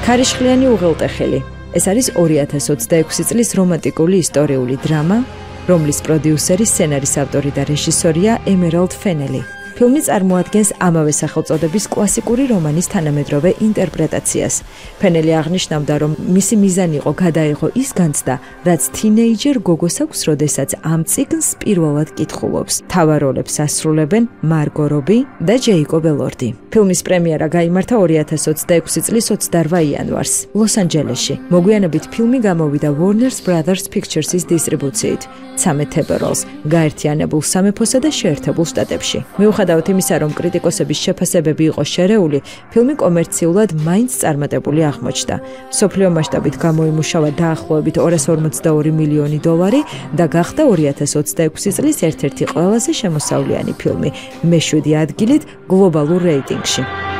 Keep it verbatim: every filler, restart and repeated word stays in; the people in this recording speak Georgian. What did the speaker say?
ქარიშხლიანი უღელტეხილი. ეს არის ორი ათას ოცდაექვსი წლის რომანტიკული ისტორიული დრამა, რომლის პროდიუსერი, სცენარის ავტორი და რეჟისორია ემერალდ ფენელი. ფილმი წარმოადგენს ამავე სახელწოდების კლასიკური რომანის თანამედროვე ინტერპრეტაციას. ფენელი აღნიშნავდა, რომ მისი მიზანი იყო გადაიღო ის განცდა, რაც თინეიჯერ გოგოს აქვს, როდესაც ამ წიგნს პირველად კითხულობს. მთავარ როლებს ასრულებენ მარგო რობი და ჯეიკობ ელორდი. ფილმის პრემიერა გაიმართა ორი ათას ოცდაექვსი წლის ოცდაორ იანვარს, ლოს-ანჯელესში. მოგვიანებით ფილმი გამოვიდა Warner Brothers Pictures-ის დისტრიბუციით, ცამეტ-თებერვალს, გაერთიანებულ სამეფოსა და შეერთებულ შტატებში. მიუხედავად იმისა, რომ კრიტიკოსების შეფასებები იყო შერეული, ფილმი კომერციულად მაინც წარმატებული აღმოჩნდა. მსოფლიო მასშტაბით გამოიმუშავა დაახლოებით ორას ორმოცდაორი მილიონი დოლარი და გახდა ორი ათას ოცდაექვსი წლის ერთ-ერთი ყველაზე შემოსავლიანი ფილმი, მეშვიდე ადგილით გლობალურ რეიტინგში.